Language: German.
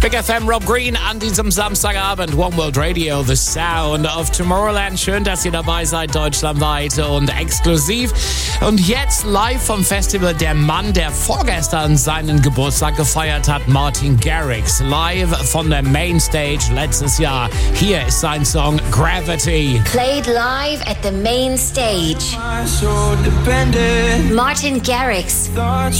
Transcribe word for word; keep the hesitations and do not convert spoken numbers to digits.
Big F M, Rob Green an diesem Samstagabend. One World Radio, the sound of Tomorrowland. Schön, dass ihr dabei seid, deutschlandweit und exklusiv. Und jetzt live vom Festival der Mann, der vorgestern seinen Geburtstag gefeiert hat, Martin Garrix. Live von der Mainstage letztes Jahr. Hier ist sein Song Gravity. Played live at the main stage. Martin Garrix.